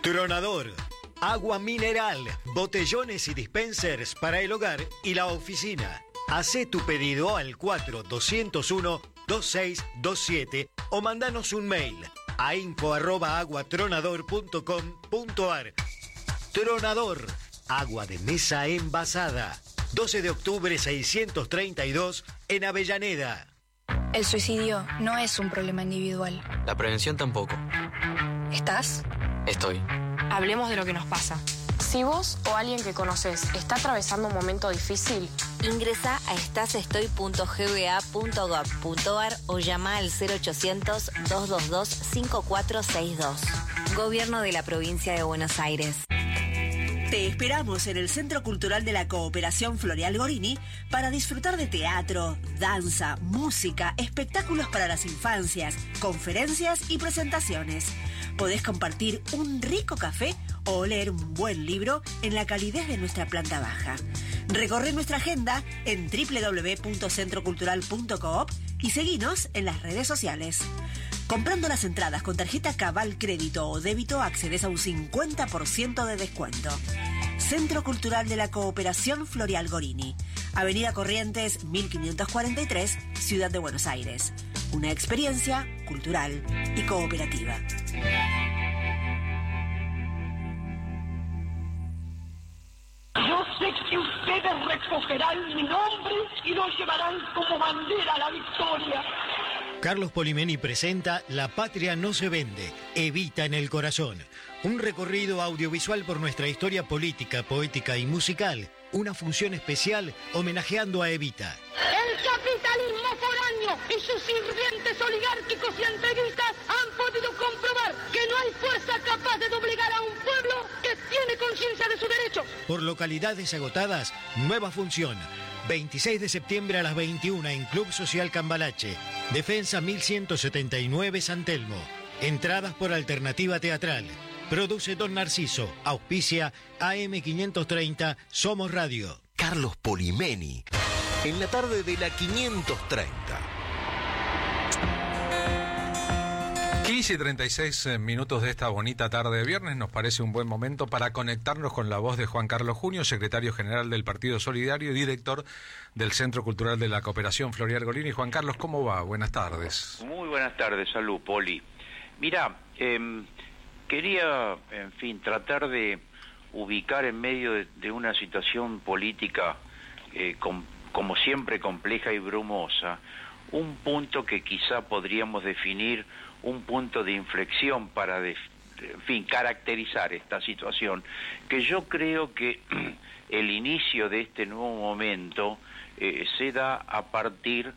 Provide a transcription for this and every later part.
Tronador. Agua mineral, botellones y dispensers para el hogar y la oficina. Hacé tu pedido al 4201-2627 o mandanos un mail a info@aguatronador.com.ar. Tronador. Agua de mesa envasada. 12 de octubre 632 en Avellaneda. El suicidio no es un problema individual. La prevención tampoco. ¿Estás? Estoy. Hablemos de lo que nos pasa. Si vos o alguien que conoces está atravesando un momento difícil, ingresa a estasestoy.gba.gov.ar o llama al 0800-222-5462. Gobierno de la Provincia de Buenos Aires. Te esperamos en el Centro Cultural de la Cooperación Floreal Gorini para disfrutar de teatro, danza, música, espectáculos para las infancias, conferencias y presentaciones. Podés compartir un rico café o leer un buen libro en la calidez de nuestra planta baja. Recorre nuestra agenda en www.centrocultural.coop y seguinos en las redes sociales. Comprando las entradas con tarjeta Cabal Crédito o Débito accedes a un 50% de descuento. Centro Cultural de la Cooperación Floreal Gorini, Avenida Corrientes 1543, Ciudad de Buenos Aires. Una experiencia cultural y cooperativa. Yo sé que ustedes recogerán mi nombre y lo llevarán como bandera a la victoria. Carlos Polimeni presenta La Patria no se vende, Evita en el corazón. Un recorrido audiovisual por nuestra historia política, poética y musical. Una función especial homenajeando a Evita. El capitalismo foráneo y sus sirvientes oligárquicos y entreguistas han podido comprobar que no hay fuerza capaz de doblegar a un pueblo que tiene conciencia de sus derechos. Por localidades agotadas, nueva función. 26 de septiembre a las 21 en Club Social Cambalache. Defensa 1179 San Telmo. Entradas por alternativa teatral. Produce Don Narciso. Auspicia AM530 Somos Radio. Carlos Polimeni. En la tarde de la 530. 15 y 36 minutos de esta bonita tarde de viernes nos parece un buen momento para conectarnos con la voz de Juan Carlos Junio, secretario general del Partido Solidario y director del Centro Cultural de la Cooperación Floreal Gorini. Juan Carlos, ¿cómo va? Buenas tardes. Muy buenas tardes, salud, Poli. Mirá, quería, en fin, tratar de ubicar en medio de una situación política como siempre compleja y brumosa, un punto que quizá podríamos definir un punto de inflexión para, en fin, caracterizar esta situación, que yo creo que el inicio de este nuevo momento se da a partir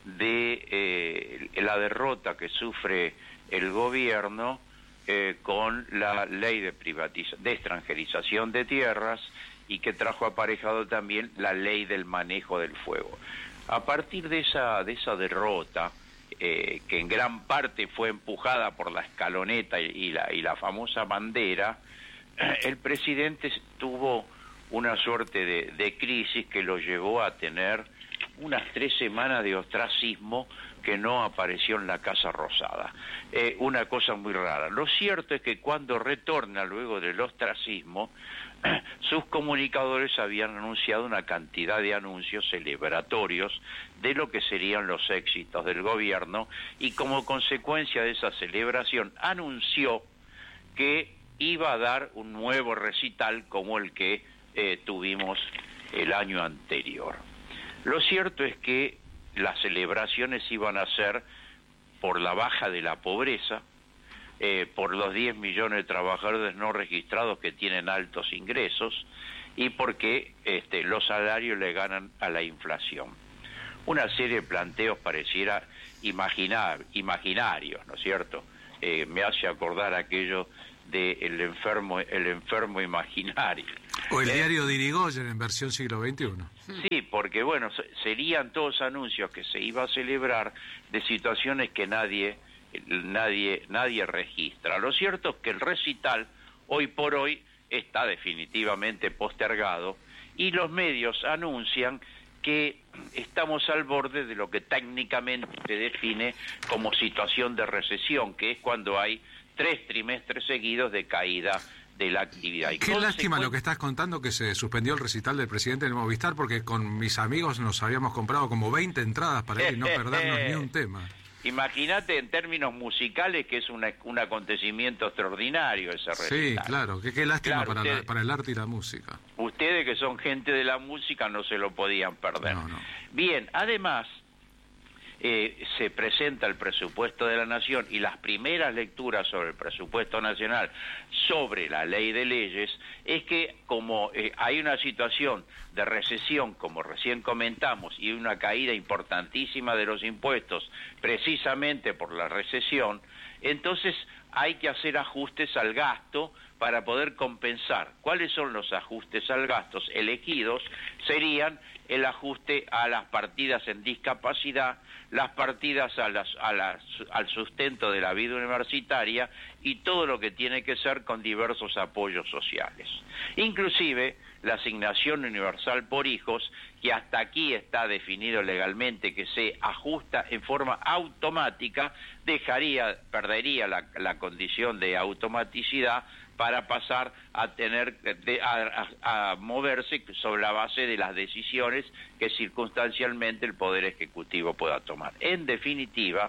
de la derrota que sufre el gobierno con la ley de extranjerización de tierras y que trajo aparejado también la ley del manejo del fuego. A partir de esa derrota, que en gran parte fue empujada por la escaloneta y la famosa bandera, el presidente tuvo una suerte de crisis que lo llevó a tener unas 3 semanas de ostracismo que no apareció en la Casa Rosada. Una cosa muy rara. Lo cierto es que cuando retorna luego del ostracismo, sus comunicadores habían anunciado una cantidad de anuncios celebratorios de lo que serían los éxitos del gobierno y como consecuencia de esa celebración anunció que iba a dar un nuevo recital como el que tuvimos el año anterior. Lo cierto es que las celebraciones iban a ser por la baja de la pobreza, por los 10 millones de trabajadores no registrados que tienen altos ingresos y porque los salarios le ganan a la inflación. Una serie de planteos pareciera imaginarios, ¿no es cierto? Me hace acordar aquello de el enfermo imaginario. O el diario de Irigoyen en versión siglo XXI. Sí, porque bueno, serían todos anuncios que se iba a celebrar de situaciones que nadie registra. Lo cierto es que el recital hoy por hoy está definitivamente postergado y los medios anuncian que estamos al borde de lo que técnicamente se define como situación de recesión, que es cuando hay 3 trimestres seguidos de caída de la actividad. Y qué lástima lo que estás contando, que se suspendió el recital del presidente del Movistar, porque con mis amigos nos habíamos comprado como 20 entradas para ir y no perdernos ni un tema. Imagínate en términos musicales que es un acontecimiento extraordinario ese recital. Sí, claro, qué lástima, claro, para el arte y la música. Ustedes que son gente de la música no se lo podían perder. No. Bien, además se presenta el presupuesto de la Nación y las primeras lecturas sobre el presupuesto nacional, sobre la ley de leyes, es que como hay una situación de recesión, como recién comentamos, y una caída importantísima de los impuestos, precisamente por la recesión, entonces hay que hacer ajustes al gasto para poder compensar. ¿Cuáles son los ajustes al gasto elegidos? Serían el ajuste a las partidas en discapacidad, las partidas al sustento de la vida universitaria y todo lo que tiene que ser con diversos apoyos sociales. Inclusive la asignación universal por hijos, que hasta aquí está definido legalmente que se ajusta en forma automática, perdería la condición de automaticidad para pasar a tener a moverse sobre la base de las decisiones que circunstancialmente el Poder Ejecutivo pueda tomar. En definitiva,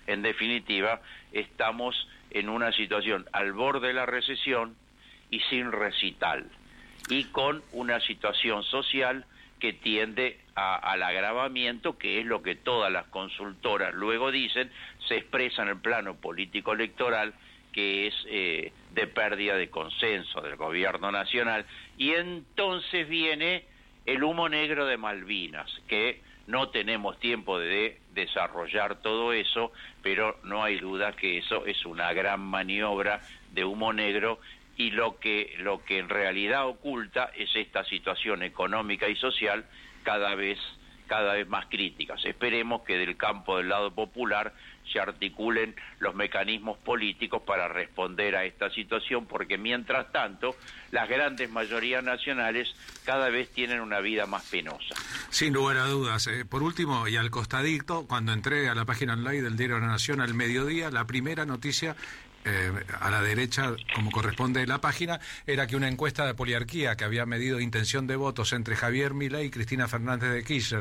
estamos en una situación al borde de la recesión y sin recital, y con una situación social que tiende al agravamiento, que es lo que todas las consultoras luego dicen, se expresa en el plano político electoral, que es de pérdida de consenso del gobierno nacional. Y entonces viene el humo negro de Malvinas, que no tenemos tiempo de desarrollar todo eso, pero no hay duda que eso es una gran maniobra de humo negro, y lo que en realidad oculta es esta situación económica y social cada vez más críticas. Esperemos que del campo del lado popular se articulen los mecanismos políticos para responder a esta situación, porque mientras tanto las grandes mayorías nacionales cada vez tienen una vida más penosa. Sin lugar a dudas. Por último, y al costadito, cuando entré a la página online del Diario de la Nación al mediodía, la primera noticia a la derecha, como corresponde la página, era que una encuesta de Poliarquía que había medido intención de votos entre Javier Milei y Cristina Fernández de Kirchner